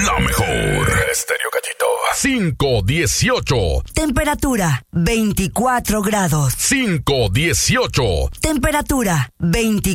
la mejor. Estéreo Gallito. 5:18. Temperatura 24 grados. 5:18. Temperatura 24